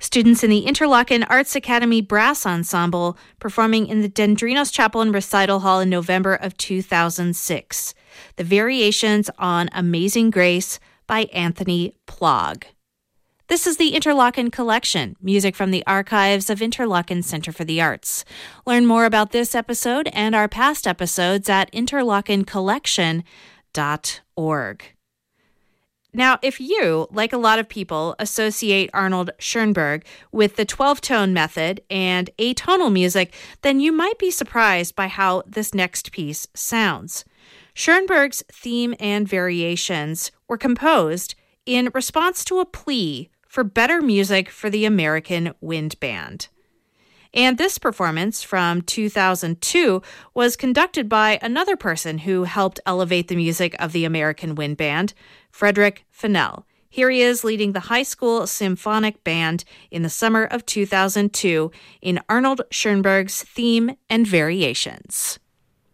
Students in the Interlochen Arts Academy Brass Ensemble performing in the Dendrinos Chapel and Recital Hall in November of 2006. The Variations on Amazing Grace by Anthony Plog. This is the Interlochen Collection, music from the archives of Interlochen Center for the Arts. Learn more about this episode and our past episodes at interlochencollection.org. Now, if you, like a lot of people, associate Arnold Schoenberg with the 12-tone method and atonal music, then you might be surprised by how this next piece sounds. Schoenberg's theme and variations were composed in response to a plea for better music for the American Wind Band. And this performance from 2002 was conducted by another person who helped elevate the music of the American Wind Band, Frederick Fennell. Here he is leading the High School Symphonic Band in the summer of 2002 in Arnold Schoenberg's Theme and Variations.